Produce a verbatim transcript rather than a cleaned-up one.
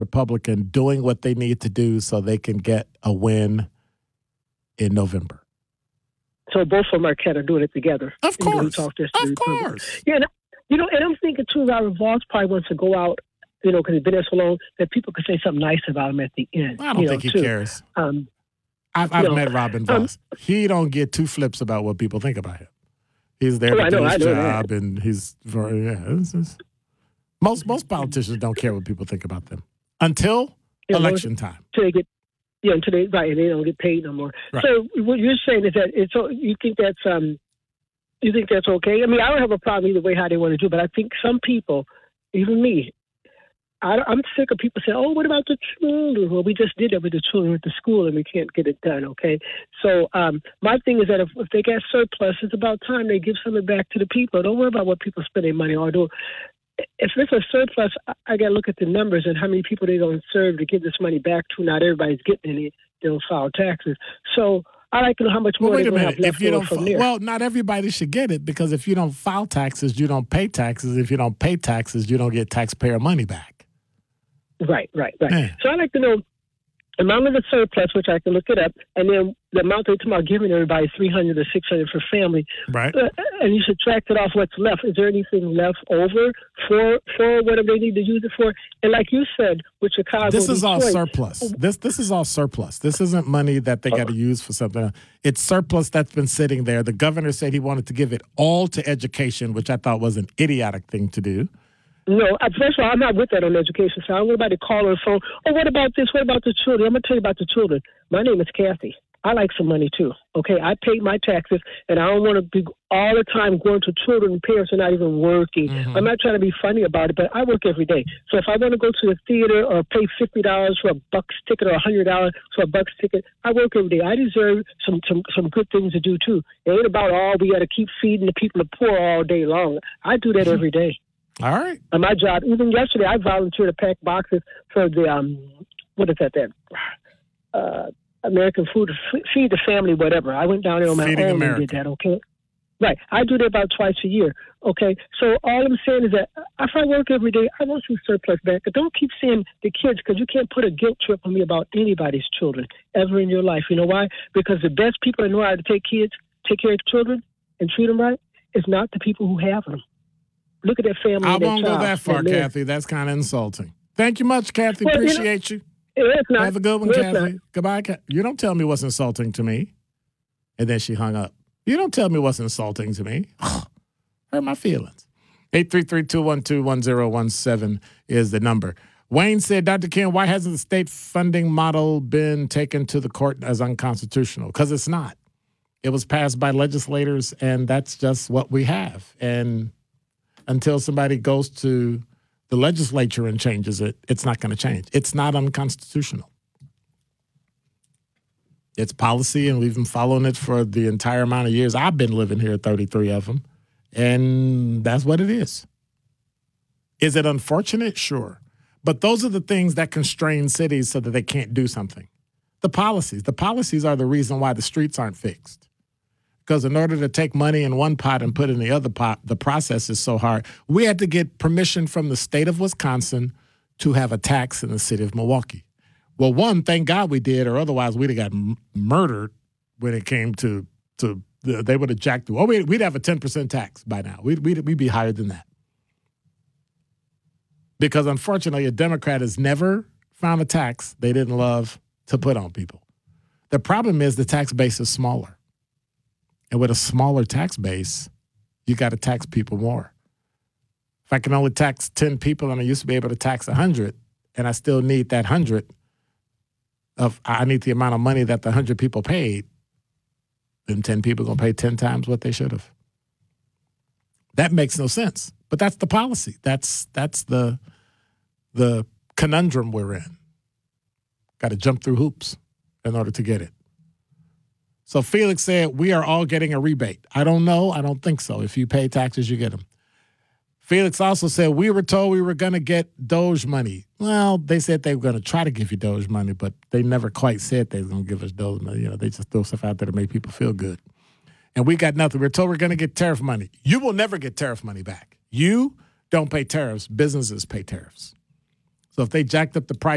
Republican doing what they need to do so they can get a win in November. So both of them are kind of doing it together. Of course. Talk this of course. Yeah, and, you know, and I'm thinking, too, Robert Voss probably wants to go out, you know, because he's been there so long, that people could say something nice about him at the end. I don't you think know, he too. cares. Um, I've, I've no. met Robin Voss. Um, he don't get two flips about what people think about him. He's there oh, to I do know, his I know job, that. and he's very, yeah. It's, it's, most most politicians don't care what people think about them until yeah, election time. Until they get, yeah, until they right, and they don't get paid no more. Right. So what you're saying is that it's you think that's um, you think that's okay? I mean, I don't have a problem either way how they want to do, but I think some people, even me, I, I'm sick of people saying, "Oh, what about the children?" Well, we just did that with the children at the school, and we can't get it done. Okay, so um, my thing is that if, if they got surplus, it's about time they give something back to the people. Don't worry about what people spend their money on. Do if there's a surplus, I, I got to look at the numbers and how many people they're going to serve to give this money back to. Not everybody's getting any; they don't file taxes. So I like to know how much more well, wait they're a going to minute. have left If you over don't, from fi- there. well, not everybody should get it because if you don't file taxes, you don't pay taxes. If you don't pay taxes, you don't get taxpayer money back. Right, right, right. Yeah. So I'd like to know the amount of the surplus, which I can look it up, and then the amount they're talking about giving everybody, three hundred or six hundred for family. Right. Uh, and you subtract it off what's left. Is there anything left over for for whatever they need to use it for? And like you said, with Chicago, This is all Detroit, surplus. This this is all surplus. This isn't money that they got to use for something. It's surplus that's been sitting there. The governor said he wanted to give it all to education, which I thought was an idiotic thing to do. No, I- first of all, I'm not with that on education. So I don't want anybody to call on the phone. Oh, what about this? What about the children? I'm going to tell you about the children. My name is Kathy. I like some money, too. Okay, I pay my taxes, and I don't want to be all the time going to children and parents are not even working. Mm-hmm. I'm not trying to be funny about it, but I work every day. So if I want to go to the theater or pay fifty dollars for a Bucks ticket or one hundred dollars for a Bucks ticket, I work every day. I deserve some, some, some good things to do, too. It ain't about all we got to keep feeding the people the poor all day long. I do that every day. All right. And my job, even yesterday, I volunteered to pack boxes for the, um, what is that, that uh, American Food, Feed the Family, whatever. I went down there on my Feeding own America. and did that, okay? Right. I do that about twice a year, okay? So all I'm saying is that if I work every day, I want some surplus back. But don't keep saying the kids, because you can't put a guilt trip on me about anybody's children ever in your life. You know why? Because the best people that know how to take kids, take care of children, and treat them right is not the people who have them. Look at that family. I and won't child go that far, that Kathy. That's kind of insulting. Thank you much, Kathy. Well, Appreciate you. Know, you. It's not. Have a good one, it's Kathy. Not. Goodbye, Kathy. You don't tell me what's insulting to me. And then she hung up. You don't tell me what's insulting to me. Hurt my feelings. eight three three, two one two, one zero one seven is the number. Wayne said, Doctor Ken, why hasn't the state funding model been taken to the court as unconstitutional? Because it's not. It was passed by legislators, and that's just what we have. And until somebody goes to the legislature and changes it, it's not going to change. It's not unconstitutional. It's policy, and we've been following it for the entire amount of years. I've been living here, thirty-three of them, and that's what it is. Is it unfortunate? Sure. But those are the things that constrain cities so that they can't do something. The policies. The policies are the reason why the streets aren't fixed. Because in order to take money in one pot and put it in the other pot, the process is so hard. We had to get permission from the state of Wisconsin to have a tax in the city of Milwaukee. Well, one, thank God we did, or otherwise we'd have got m- murdered when it came to, to the, they would have jacked through. Oh, we'd, we'd have a ten percent tax by now. We'd, we'd, we'd be higher than that. Because unfortunately, a Democrat has never found a tax they didn't love to put on people. The problem is the tax base is smaller. And with a smaller tax base, you got to tax people more. If I can only tax ten people and I used to be able to tax one hundred, and I still need that one hundred, of I need the amount of money that the one hundred people paid, then ten people are going to pay ten times what they should have. That makes no sense. But that's the policy. That's that's the the conundrum we're in. Got to jump through hoops in order to get it. So Felix said, we are all getting a rebate. I don't know. I don't think so. If you pay taxes, you get them. Felix also said, we were told we were going to get Doge money. Well, they said they were going to try to give you Doge money, but they never quite said they were going to give us Doge money. You know, they just throw stuff out there to make people feel good. And we got nothing. We're told we're going to get tariff money. You will never get tariff money back. You don't pay tariffs. Businesses pay tariffs. So if they jacked up the price,